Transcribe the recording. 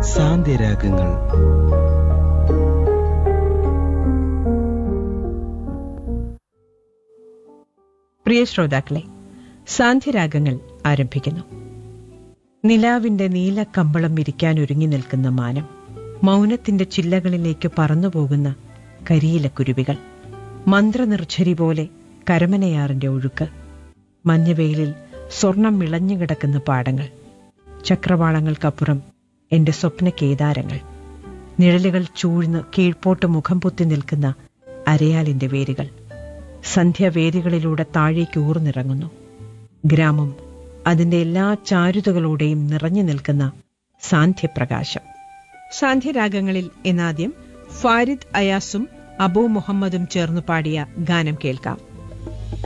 സാന്ധ്യരാഗങ്ങൾ. പ്രിയ ശ്രോതാക്കളെ, സാന്ധ്യരാഗങ്ങൾ ആരംഭിക്കുന്നു. നിലാവിന്റെ നീലക്കമ്പളം വിരിക്കാൻ ഒരുങ്ങി നിൽക്കുന്ന മാനം, മൗനത്തിന്റെ ചില്ലകളിലേക്ക് പറന്നുപോകുന്ന കരിയിലക്കുരുവികൾ, മന്ത്രനിർഝരി പോലെ കരമനയാറിന്റെ ഒഴുക്ക്, മഞ്ഞുവെയിലിൽ സ്വർണം വിളഞ്ഞുകിടക്കുന്ന പാടങ്ങൾ, ചക്രവാളങ്ങൾക്കപ്പുറം എന്റെ സ്വപ്ന കേദാരങ്ങൾ, നിഴലുകൾ ചൂഴ്ന്ന് കീഴ്പോട്ട് മുഖം പൊത്തി നിൽക്കുന്ന അരയാലിന്റെ വേരുകൾ, സന്ധ്യാവേദികളിലൂടെ താഴേക്ക് ഊർന്നിറങ്ങുന്നു. ഗ്രാമം അതിന്റെ എല്ലാ ചാരുതകളോടെയും നിറഞ്ഞു നിൽക്കുന്ന സാന്ധ്യപ്രകാശം. സാന്ധ്യരാഗങ്ങളിൽ എന്നാദ്യം ഫാരിദ് അയാസും അബു മുഹമ്മദും ചേർന്നു പാടിയ ഗാനം കേൾക്കാം.